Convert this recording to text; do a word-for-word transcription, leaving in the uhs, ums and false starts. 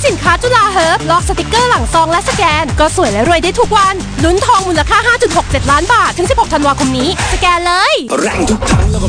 สินค้าจุฬาเฮิร์บลอกสติกเกอร์หลังซองและสแกนก็สวยและรวยได้ทุกวันลุ้นทองมูลค่า ห้าจุดหกเจ็ด ล้านบาทถึงสิบหกธันวาคมนี้สแกนเลยแรงทุกครั้งแล้วก็